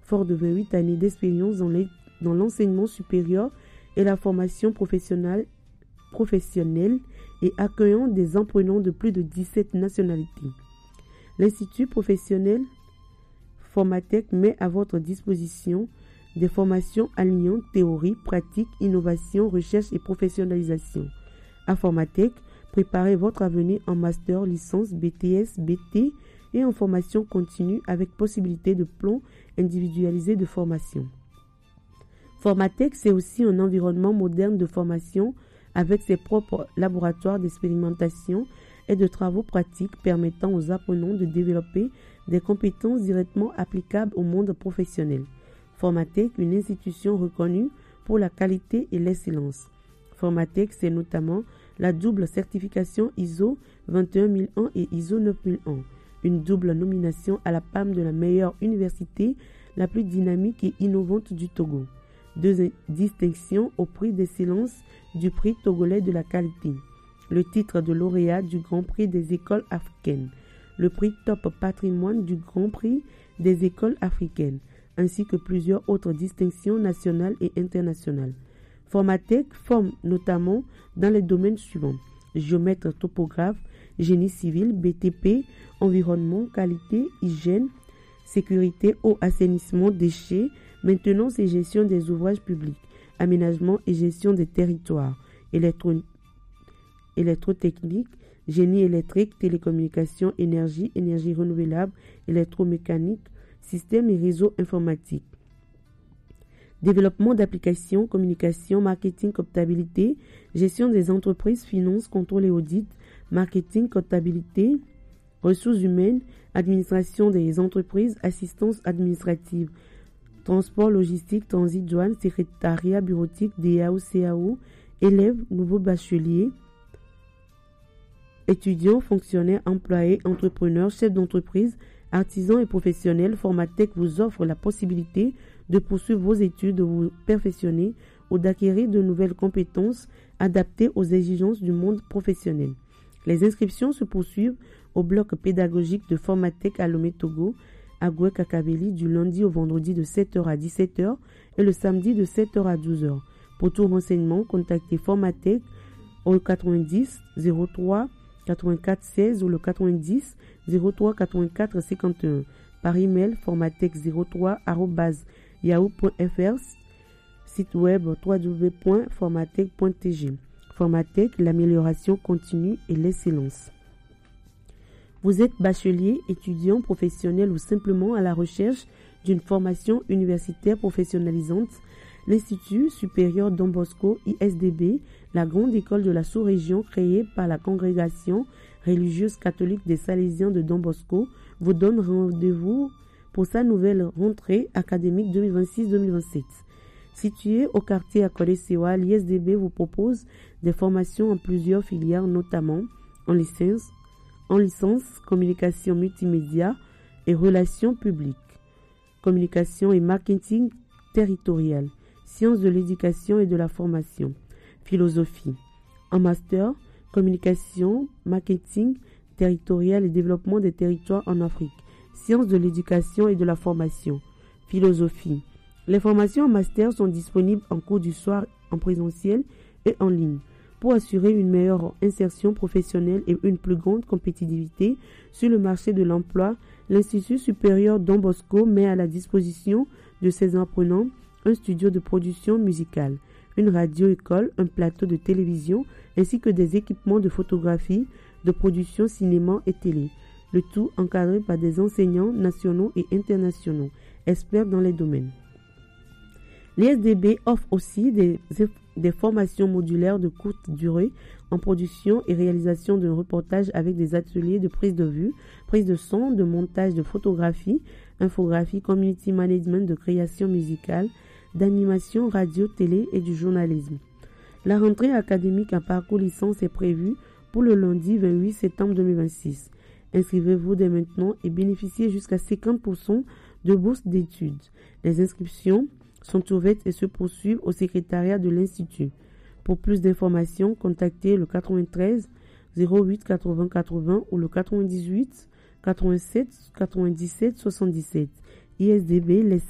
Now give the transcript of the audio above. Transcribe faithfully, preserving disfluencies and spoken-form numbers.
Fort de vingt-huit années d'expérience dans, les, dans l'enseignement supérieur et la formation professionnelle, professionnelle et accueillant des apprenants de plus de dix-sept nationalités. L'Institut professionnel Formatec met à votre disposition des formations alliant théorie, pratique, innovation, recherche et professionnalisation. À Formatec, préparez votre avenir en master, licence, B T S, B T et en formation continue avec possibilité de plans individualisés de formation. Formatec, c'est aussi un environnement moderne de formation avec ses propres laboratoires d'expérimentation et de travaux pratiques permettant aux apprenants de développer des compétences directement applicables au monde professionnel. Formatec, une institution reconnue pour la qualité et l'excellence. Formatec, c'est notamment la double certification I S O vingt et un mille un et I S O neuf mille un, une double nomination à la palme de la meilleure université la plus dynamique et innovante du Togo. Deux distinctions au prix d'excellence du prix togolais de la qualité. Le titre de lauréat du Grand Prix des écoles africaines. Le prix Top Patrimoine du Grand Prix des écoles africaines, ainsi que plusieurs autres distinctions nationales et internationales. Formatec forme notamment dans les domaines suivants: géomètre topographe, génie civil, B T P, environnement, qualité, hygiène, sécurité, eau, assainissement, déchets, maintenance et gestion des ouvrages publics, aménagement et gestion des territoires, électro électrotechnique, génie électrique, télécommunications, énergie, énergie renouvelable, électromécanique, système et réseaux informatiques. Développement d'applications, communication, marketing, comptabilité, gestion des entreprises, finances, contrôle et audit, marketing, comptabilité, ressources humaines, administration des entreprises, assistance administrative, transport, logistique, transit, douane, secrétariat bureautique, D A O, C A O, élèves, nouveaux bacheliers, étudiants, fonctionnaires, employés, entrepreneurs, chefs d'entreprise, artisans et professionnels. Formatec vous offre la possibilité de poursuivre vos études, de vous perfectionner ou d'acquérir de nouvelles compétences adaptées aux exigences du monde professionnel. Les inscriptions se poursuivent au bloc pédagogique de Formatec à Lomé Togo, à Goué-Kakabeli, du lundi au vendredi de sept heures à dix-sept heures et le samedi de sept heures à douze heures. Pour tout renseignement, contactez Formatec au quatre-vingt-dix zéro trois quatre-vingt-quatre seize ou le quatre-vingt-dix zéro trois quatre-vingt-quatre cinquante et un. Par email formatec zéro trois arobase yahoo point f r, site web w w w point formatec point t g. Formatec, l'amélioration continue et l'excellence. Vous êtes bachelier, étudiant, professionnel ou simplement à la recherche d'une formation universitaire professionnalisante. L'Institut supérieur Don Bosco I S D B, la grande école de la sous-région créée par la congrégation religieuse catholique des Salésiens de Don Bosco, vous donne rendez-vous pour sa nouvelle rentrée académique deux mille vingt-six deux mille vingt-sept. Situé au quartier Akode-Sewa, l'I S D B vous propose des formations en plusieurs filières, notamment en licence, en licence, communication multimédia et relations publiques, communication et marketing territorial, sciences de l'éducation et de la formation, philosophie. En master, communication, marketing territorial et développement des territoires en Afrique, sciences de l'éducation et de la formation, philosophie. Les formations en master sont disponibles en cours du soir en présentiel et en ligne. Pour assurer une meilleure insertion professionnelle et une plus grande compétitivité sur le marché de l'emploi, l'Institut supérieur Don Bosco met à la disposition de ses apprenants un studio de production musicale, une radio-école, un plateau de télévision, ainsi que des équipements de photographie, de production cinéma et télé. Le tout encadré par des enseignants nationaux et internationaux, experts dans les domaines. L'I S D B offre aussi des, des formations modulaires de courte durée en production et réalisation d'un reportage avec des ateliers de prise de vue, prise de son, de montage de photographie, infographie, community management, de création musicale, d'animation, radio, télé et du journalisme. La rentrée académique en parcours licence est prévue pour le lundi vingt-huit septembre deux mille vingt-six. Inscrivez-vous dès maintenant et bénéficiez jusqu'à cinquante pour cent de bourse d'études. Les inscriptions sont ouvertes et se poursuivent au secrétariat de l'Institut. Pour plus d'informations, contactez le quatre-vingt-treize zéro huit quatre-vingts quatre-vingts ou le quatre-vingt-dix-huit quatre-vingt-sept quatre-vingt-dix-sept soixante-dix-sept. I S D B, les